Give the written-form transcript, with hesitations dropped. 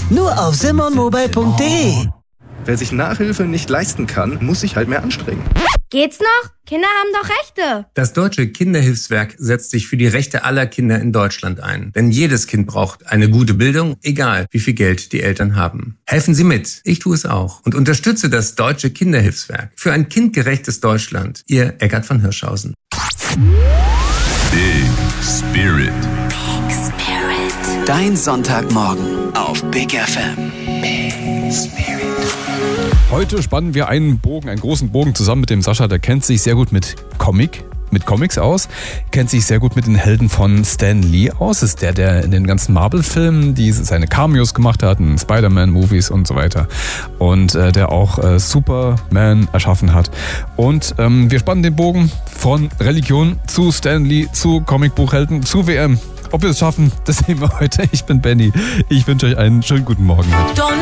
Nur auf simonmobile.de. Wer sich Nachhilfe nicht leisten kann, muss sich halt mehr anstrengen. Geht's noch? Kinder haben doch Rechte. Das Deutsche Kinderhilfswerk setzt sich für die Rechte aller Kinder in Deutschland ein. Denn jedes Kind braucht eine gute Bildung, egal wie viel Geld die Eltern haben. Helfen Sie mit. Ich tue es auch. Und unterstütze das Deutsche Kinderhilfswerk für ein kindgerechtes Deutschland. Ihr Eckart von Hirschhausen. Big Spirit. Big Spirit. Dein Sonntagmorgen auf Big FM. Big Spirit. Heute spannen wir einen großen Bogen zusammen mit dem Sascha. Der kennt sich sehr gut mit Comics aus, kennt sich sehr gut mit den Helden von Stan Lee aus. Ist der in den ganzen Marvel-Filmen, die seine Cameos gemacht hat, in Spider-Man-Movies und so weiter. Und der auch Superman erschaffen hat. Und wir spannen den Bogen von Religion zu Stan Lee, zu Comicbuchhelden, zu WM. Ob wir es schaffen, das sehen wir heute. Ich bin Benny. Ich wünsche euch einen schönen guten Morgen.